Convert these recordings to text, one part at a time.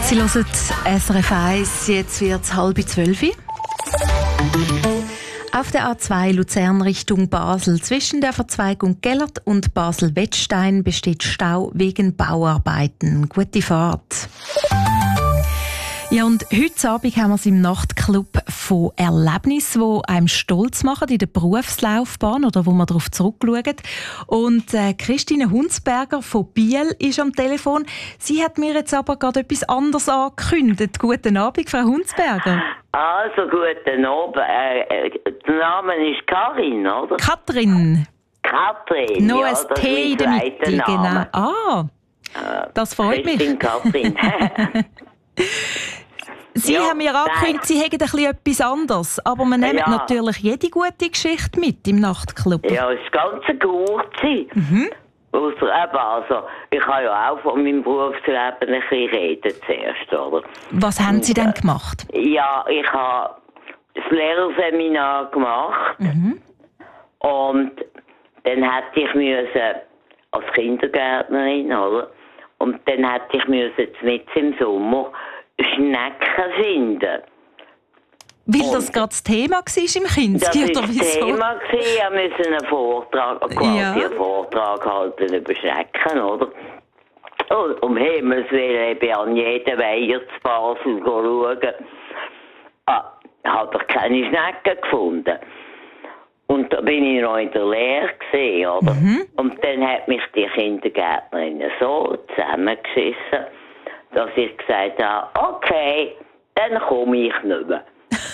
Sie hören SRF 1, jetzt wird es 11:30. Auf der A2 Luzern Richtung Basel zwischen der Verzweigung Gellert und Basel-Wettstein besteht Stau wegen Bauarbeiten. Gute Fahrt. Ja, und heute Abend haben wir es im Nachtclub von Erlebnissen, die einem stolz machen in der Berufslaufbahn oder wo man darauf zurückschauen. Und Christine Hunsberger von Biel ist am Telefon. Sie hat mir jetzt aber gerade etwas anderes angekündigt. Guten Abend, Frau Hunsberger. Also, guten Abend. Der Name ist Karin, oder? Katrin. Katrin, Noch ja, ein das T in ist der mein Mitte, zweiter genau. Name. Das freut mich. Christine Katrin. Sie Ja, haben mir angekündigt, Sie hätten etwas anderes. Aber wir nehmen Ja. natürlich jede gute Geschichte mit im Nachtclub. Ja, es ist ganz eine kurze. Ausser, eben, also, ich kann ja auch von meinem Berufsleben ein bisschen reden zuerst, oder? Was haben Sie denn gemacht? Ja, ich habe das Lehrerseminar gemacht. Und dann hätte ich müssen, als Kindergärtnerin, oder? Und dann hätte ich müssen mit im Sommer Schnecken finden. Weil das gerade das Thema war im Kinski, Das oder war das wieso? Thema. Wir müssen einen Vortrag, einen Vortrag halten über Schnecken, oder? Und um Himmels Willen, ich bin an jedem Weiher zu Basel schauen. Habe ich keine Schnecken gefunden. Und da bin ich noch in der Lehre gewesen, oder? Und dann hat mich die Kindergärtnerin so zusammengeschissen, dass ich gesagt habe, okay, dann komme ich nicht mehr.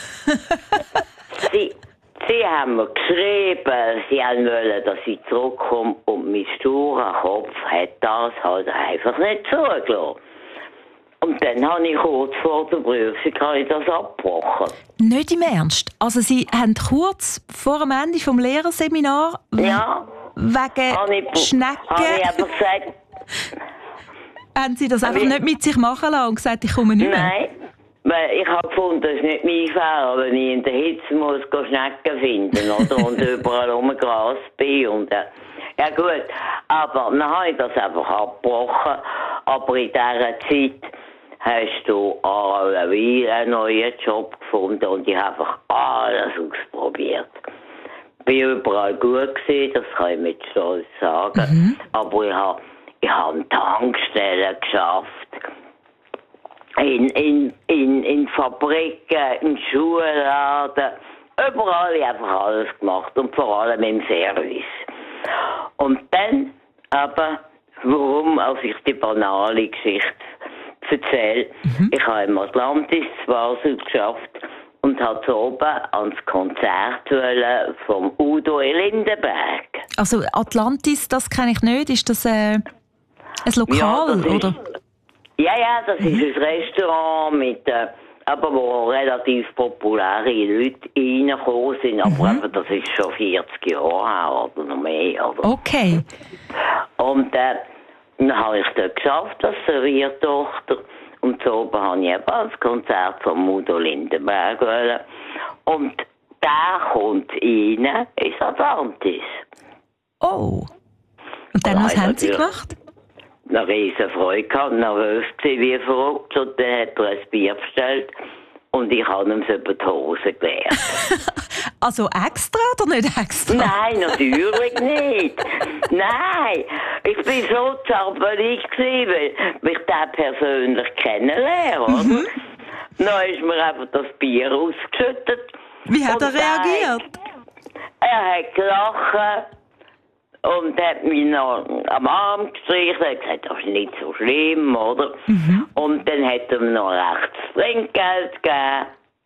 Sie haben mir geschrieben, sie wollen, dass ich zurückkomme und mein sturer Kopf hat das halt einfach nicht zugelassen. Und dann habe ich kurz vor der Prüfung das abgebrochen. Nicht im Ernst? Also Sie haben kurz vor dem Ende des Lehrerseminars Ja. wegen Schnecken... Habe ich einfach gesagt... Haben Sie das einfach nicht mit sich machen lassen und gesagt, ich komme nicht mehr? Nein, weil ich habe gefunden, das ist nicht mein Fall, wenn ich in der Hitze muss Schnecken finden, oder? Und überall Gras bin und ja gut, aber dann habe ich das einfach abgebrochen. Aber in dieser Zeit hast du einen neuen Job gefunden und ich habe einfach alles ausprobiert. Ich war überall gut gewesen, das kann ich mit Stolz sagen. Aber ich habe Tankstellen geschafft. In Fabriken, in Schulladen, überall ich einfach alles gemacht und vor allem im Service. Und dann aber, warum, als ich die banale Geschichte erzähle, ich habe im Atlantis zu Basel geschafft und hatte oben ans Konzert vom Udo Lindenberg. Also Atlantis, das kenne ich nicht. Ist das ein Lokal, das ist, oder? Ja, das ist ein Restaurant mit, aber wo relativ populäre Leute reingekommen sind. Aber eben, das ist schon 40 Jahre her oder noch mehr. Oder? Okay. Und dann habe ich dort geschafft als Serviertochter. Und so oben habe ich eben das Konzert von Udo Lindenberg wollen. Und der kommt rein ins Atlantis. Oh. Und dann, was haben Sie gemacht? Eine riesen Freude gehabt, nervös gewesen, wie verrückt. Und dann hat er ein Bier bestellt und ich habe ihm so über die Hose geleert. Also extra oder nicht extra? Nein, natürlich nicht. Nein, ich bin so zappelig gewesen, weil ich den persönlich kennenlerne, oder? Dann ist mir einfach das Bier ausgeschüttet. Wie hat er reagiert? Er hat gelacht. Und hat mich noch am Arm gestrichen, hat gesagt, das ist nicht so schlimm, oder? Und dann hat er mir noch recht Trinkgeld gegeben.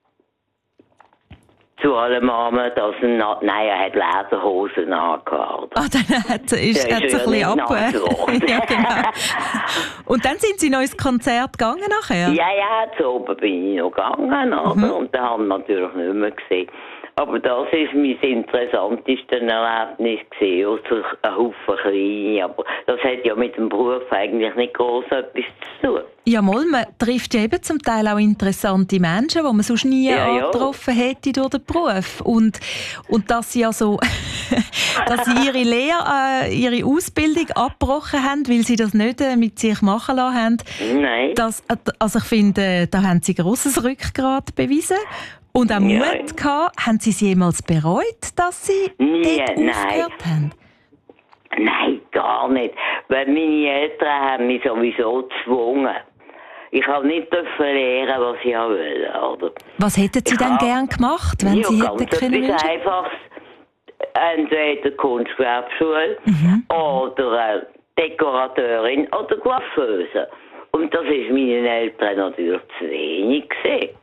Zu allem Armen, dass er hat Lederhosen angehabt. Dann hat es ein bisschen ab. Ja, genau. Und dann sind Sie noch ins Konzert gegangen nachher? Ja, zu oben bin ich noch gegangen, oder? Und dann haben wir natürlich nicht mehr gesehen. Aber das ist mein interessantestes Erlebnis gewesen, außer ein Haufen Kleine. Aber das hat ja mit dem Beruf eigentlich nicht gross etwas zu tun. Ja, mal, man trifft ja eben zum Teil auch interessante Menschen, die man sonst nie angetroffen hätte durch den Beruf. Und dass sie also, dass sie ihre Ausbildung abgebrochen haben, weil sie das nicht mit sich machen lassen haben. Nein. Also ich finde, da haben sie grosses Rückgrat bewiesen. Und auch Mut gehabt. Haben Sie es jemals bereut, dass Sie dort aufgehört haben? Nein, gar nicht. Weil meine Eltern haben mich sowieso gezwungen. Ich habe nicht lernen, was ich wollte. Oder? Was hätten Sie denn gern gemacht, wenn Sie hätten können? Etwas Einfaches. Entweder Kunstgewerbeschule oder Dekorateurin oder Coiffeuse. Und das ist meinen Eltern natürlich zu wenig gewesen.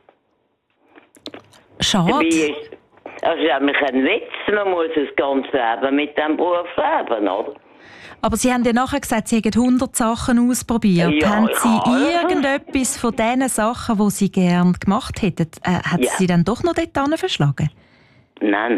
Schade. Das ist nämlich ein Witz. Man muss das ganze Leben mit diesem Beruf leben, oder? Aber Sie haben ja nachher gesagt, Sie hätten 100 Sachen ausprobiert. Ja, haben Sie irgendetwas von diesen Sachen, die Sie gerne gemacht hätten, hat Sie dann doch noch dort verschlagen? Nein.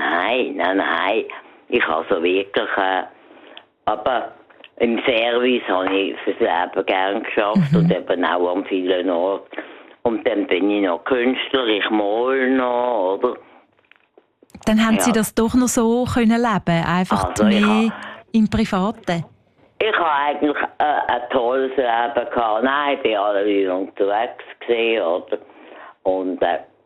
Ich habe so wirklich... aber im Service habe ich fürs Leben gerne geschafft und eben auch an vielen Orten. Und dann bin ich noch Künstler, ich male noch, oder? Dann haben Sie das doch noch so können leben, einfach also mehr im Privaten? Ich habe eigentlich ein tolles Leben gehabt. Nein, ich bin alle Leute unterwegs gewesen, oder? Und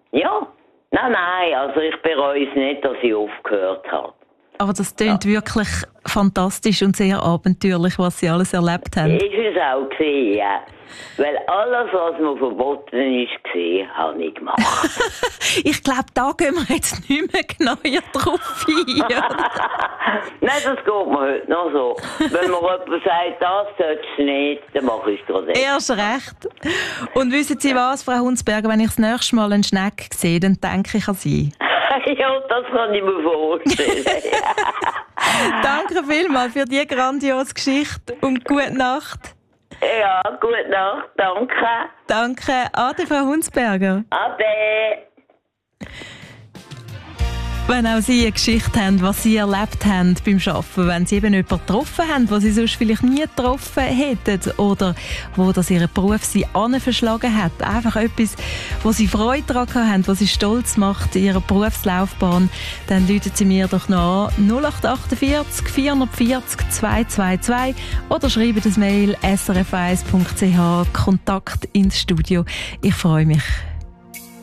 nein, also ich bereue es nicht, dass ich aufgehört habe. Aber das klingt wirklich fantastisch und sehr abenteuerlich, was Sie alles erlebt haben. Ist es auch gewesen, ja. Weil alles, was mir verboten ist, habe ich gemacht. Ich glaube, da gehen wir jetzt nicht mehr genauer drauf ein. Nein, das geht mir heute noch so. Wenn mir jemand sagt, das sollst du nicht, dann mache ich es trotzdem. Erst recht. Und wissen Sie was, Frau Hunsberger, wenn ich das nächste Mal einen Schneck sehe, dann denke ich an Sie. Ja, das kann ich mir vorstellen. Danke vielmals für diese grandiose Geschichte und gute Nacht. Ja, gute Nacht, danke. Danke. Ade, Frau Hunsberger. Ade. Wenn auch Sie eine Geschichte haben, was Sie erlebt haben beim Arbeiten, wenn Sie eben jemanden getroffen haben, den Sie sonst vielleicht nie getroffen hätten oder wo das Ihren Beruf Sie verschlagen hat. Einfach etwas, wo Sie Freude daran haben, was Sie stolz macht in Ihrer Berufslaufbahn, dann rufen Sie mir doch noch an 0848 440 222 oder schreiben das Mail srf1.ch Kontakt ins Studio. Ich freue mich.